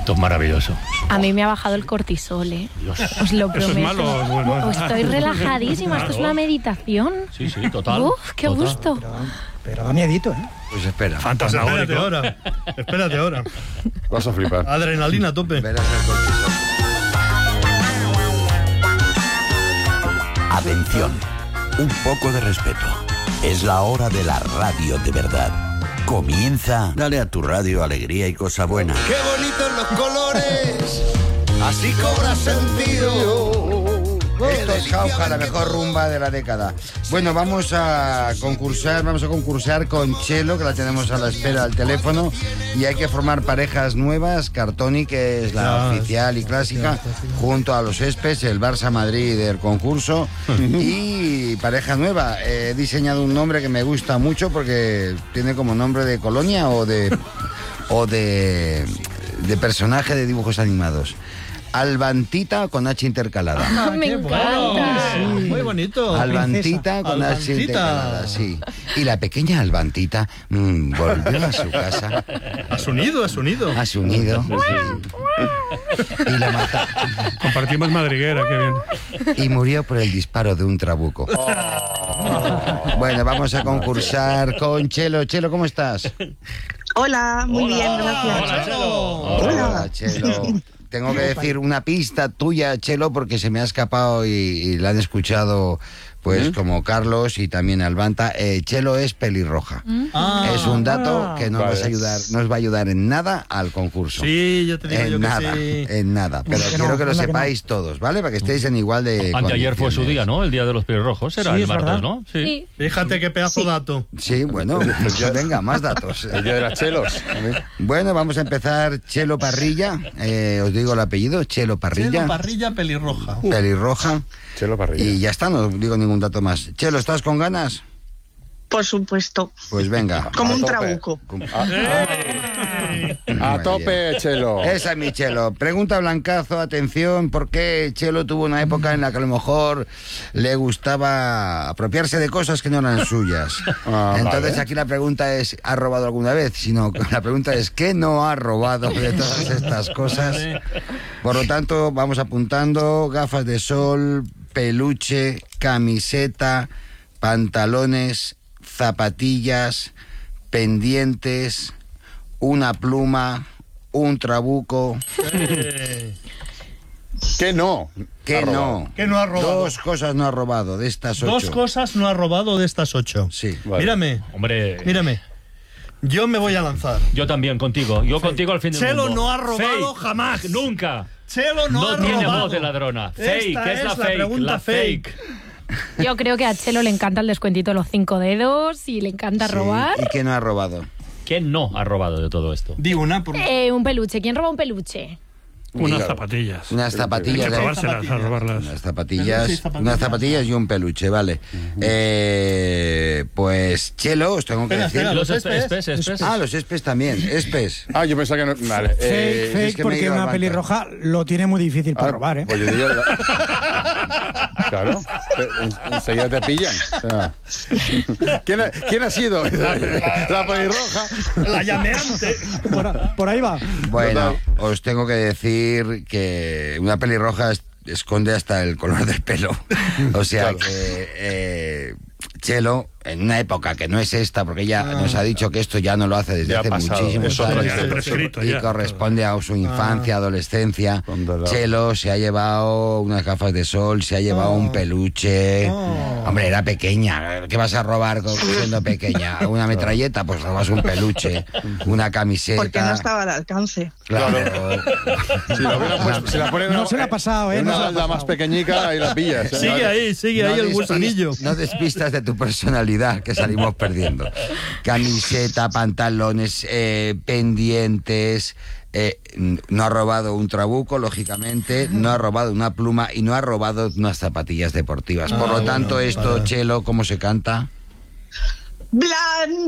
Esto es maravilloso. A mí me ha bajado el cortisol, ¿eh? Dios. Os lo prometo. Eso es malo, es bueno. Estoy relajadísima, Claro. esto es una meditación. Sí, total. Uf, qué total. gusto. Pero da miedito, ¿eh? Pues espera. Espérate ahora. Espérate ahora. Vas a flipar. Adrenalina a tope. Verás el cortisol. Atención, un poco de respeto. Es la hora de la radio de verdad. Comienza. Dale a tu radio alegría y cosa buena. ¡Qué bonitos los colores! Así cobra sentido. Esto es Jauja, la mejor rumba de la década. Bueno, vamos a concursar con Chelo, que la tenemos a la espera al teléfono, y hay que formar parejas nuevas. Cartoni, que es la oficial y clásica, junto a los Espes, el Barça Madrid del concurso, y pareja nueva. He diseñado un nombre que me gusta mucho porque tiene como nombre de colonia o de personaje de dibujos animados. Albantita con H intercalada. Me encanta. Sí, muy bonito. Albantita con H Albantita. intercalada, sí. Y la pequeña Albantita volvió a su casa, A su nido. a su nido, y la mata, Compartimos madriguera, qué bien. y murió por el disparo de un trabuco. Bueno, vamos a concursar con Chelo. Chelo, ¿cómo estás? Hola, muy bien, gracias. Hola, Chelo. Hola, Chelo. Tengo que decir una pista tuya, Chelo, porque se me ha escapado y la han escuchado, pues, como Carlos y también Albanta. Chelo es pelirroja. Es un dato que nos va a ayudar en nada al concurso. Sí, yo te digo En yo que nada, sí. en nada. Pero que quiero no, que lo anda que sepáis todos, ¿vale? Para que estéis en igual de Anteayer fue su condiciones. día, ¿no? El día de los pelirrojos. Era Sí, el es martes, verdad. ¿no? Sí. Fíjate qué pedazo dato. Sí, bueno, pues venga, más datos. El día de las chelos. Bueno, vamos a empezar. Chelo Parrilla, os digo el apellido, Chelo Parrilla. Chelo Parrilla pelirroja. Pelirroja. Chelo Parrilla. Y ya está, no digo ningún dato más. Chelo, ¿estás con ganas? Por supuesto, Pues venga. como A un tope. trabuco. A Muy tope, Chelo. Esa es mi Chelo. Pregunta Blancazo, atención, ¿por qué Chelo tuvo una época en la que a lo mejor le gustaba apropiarse de cosas que no eran suyas? Entonces vale. aquí la pregunta es, ¿ha robado alguna vez? Sino la pregunta es, ¿qué no ha robado de todas estas cosas? Por lo tanto, vamos apuntando: gafas de sol, peluche, camiseta, pantalones, zapatillas, pendientes, una pluma, un trabuco. ¿Qué no? ¿Qué Ha robado. no? ¿Qué no ha robado? Dos cosas no ha robado de estas 8. Dos cosas no ha robado de estas 8. Sí. Vale. Mírame, Hombre. mírame. Yo me voy a lanzar. Yo también contigo. Yo contigo al fin del Chelo mundo. no ha robado Fake. jamás. Nunca. Chelo no ha tiene robado. voz de ladrona. Fake, Esta es la la fake. pregunta La fake. Yo creo que a Chelo le encanta el descuentito de los 5 dedos y le encanta robar. ¿Y qué no ha robado? ¿Quién no ha robado de todo esto? Di una por... Un peluche. ¿Quién roba un peluche? Unas Claro. zapatillas. Unas zapatillas. Hay que robárselas, a robarlas. Unas zapatillas, Peluche y zapatillas. unas zapatillas y un peluche, vale. Pues Chelo, os tengo que Espera, decir. espera. Los espes. Ah, los espes también, espes. Yo pensaba que no. Vale. Fake, es fake, que me he porque ido al una banco. pelirroja lo tiene muy difícil para robar, ¿eh? Pues yo diría. Claro. Enseguida te pillan. O sea, ¿quién ha sido? La pelirroja. La llameante. Por ahí va. Bueno, os tengo que decir que una pelirroja esconde hasta el color del pelo. O sea Claro. que Chelo, en una época que no es esta, porque ella nos ha dicho que esto ya no lo hace desde Ya ha hace pasado, muchísimos es otra años historia. Prescrito y ya. corresponde a su infancia, adolescencia. Con dolor. Chelo se ha llevado unas gafas de sol, se ha llevado un peluche. Hombre, era pequeña. ¿Qué vas a robar siendo pequeña? ¿Una metralleta? Pues robas un peluche, una camiseta. Porque no estaba al alcance. Claro. Si la hubieran puesto- si la ponen No se la ha pasado, ¿eh? No se la ha la más pequeñica, ahí la pillas. Sigue ahí el gusanillo. No despistas de tu personalidad, que salimos perdiendo. Camiseta, pantalones, pendientes. No ha robado un trabuco, lógicamente. No ha robado una pluma y no ha robado unas zapatillas deportivas. Por lo tanto, esto, Chelo, ¿cómo se canta? Blan